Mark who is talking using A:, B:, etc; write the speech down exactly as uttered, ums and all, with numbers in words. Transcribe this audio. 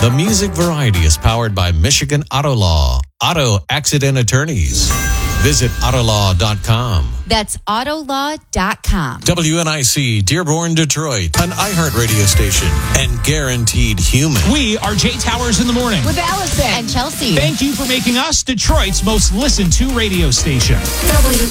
A: The Music Variety is powered by Michigan Auto Law, Auto Accident Attorneys. Visit autolaw dot com.
B: That's autolaw dot com.
A: W N I C, Dearborn, Detroit, an iHeart radio station, and Guaranteed Human.
C: We are Jay Towers in the morning.
B: With Allison and Chelsea.
C: Thank you for making us Detroit's most listened to radio station.
B: W